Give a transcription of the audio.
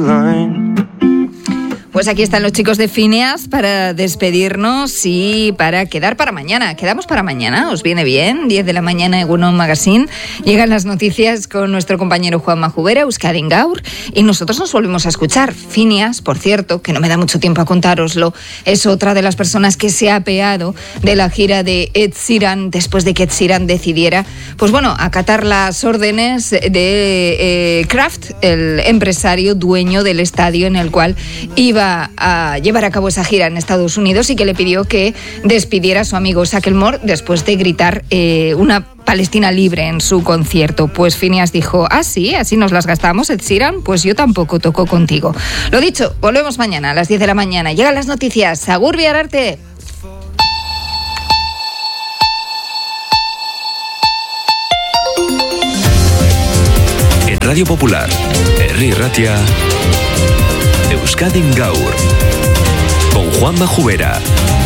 Pues aquí están los chicos de Phineas para despedirnos y para quedar para mañana. Quedamos para mañana, ¿os viene bien? 10 de la mañana, Egunon Magazine. Llegan las noticias con nuestro compañero Juanma Jubera, Euskadin Gaur, y nosotros nos volvemos a escuchar. Phineas, por cierto, que no me da mucho tiempo a contároslo, es otra de las personas que se ha apeado de la gira de Ed Sheeran después de que Ed Sheeran decidiera, pues bueno, acatar las órdenes de Kraft, el empresario dueño del estadio en el cual iba a llevar a cabo esa gira en Estados Unidos, y que le pidió que despidiera a su amigo Macklemore después de gritar una Palestina libre en su concierto. Pues Phineas dijo: sí, así nos las gastamos, Ed Sheeran, pues yo tampoco toco contigo. Lo dicho, volvemos mañana a las 10 de la mañana. Llegan las noticias. Agur Biararte. En Radio Popular, Herri Ratia, Euskadin Gaur, con Juanma Jubera.